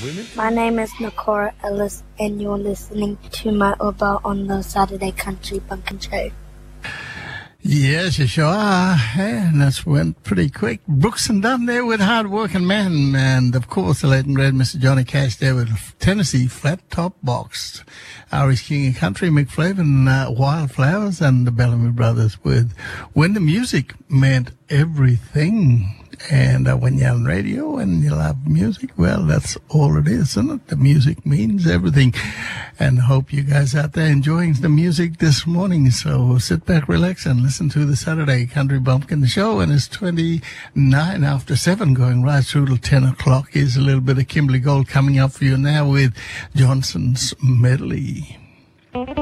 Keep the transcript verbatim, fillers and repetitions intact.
women. My name is Nakora Ellis, and you're listening to my Uber on the Saturday Country Bumpkin Show. Yes, you sure are. And that went pretty quick. Brooks and Dunn there with Hard Working Man. And, of course, the late and great Mister Johnny Cash there with Tennessee Flat Top Box. Irish King of Country, Mick Flavin, uh, Wildflowers, and the Bellamy Brothers with When the Music Meant Everything. And uh, when you're on radio and you love music, well, that's all it is, isn't it? The music means everything. And I hope you guys out there enjoying the music this morning. So sit back, relax, and listen to the Saturday Country Bumpkin Show. And it's twenty-nine after seven, going right through till ten o'clock. Here's a little bit of Kimberly Gold coming up for you now with Johnson's Medley.